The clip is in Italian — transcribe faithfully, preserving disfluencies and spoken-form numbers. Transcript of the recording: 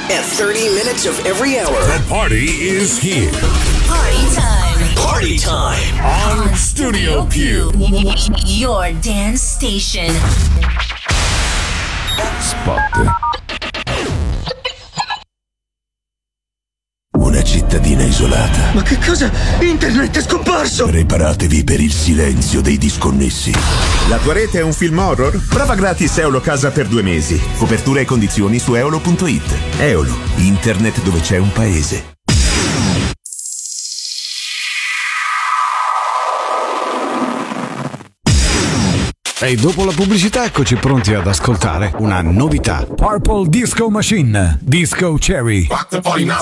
at thirty minutes of every hour. The party is here. Party time. Party time on Studio Più. Your dance station. Spot. Una cittadina isolata. Ma che cosa? Internet è scomparso! Preparatevi per il silenzio dei disconnessi. La tua rete è un film horror? Prova gratis Eolo Casa per due mesi. Copertura e condizioni su eolo punto it. Eolo, internet dove c'è un paese. E dopo la pubblicità eccoci pronti ad ascoltare una novità. Purple Disco Machine, Disco Cherry.